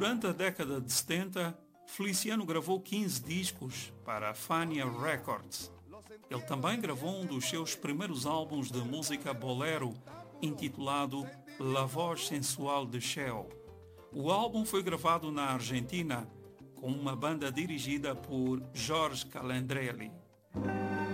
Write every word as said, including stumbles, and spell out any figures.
Durante a década de setenta, Feliciano gravou quinze discos para a Fania Records. Ele também gravou um dos seus primeiros álbuns de música bolero, intitulado La Voz Sensual de Cheo. O álbum foi gravado na Argentina, com uma banda dirigida por Jorge Calandrelli.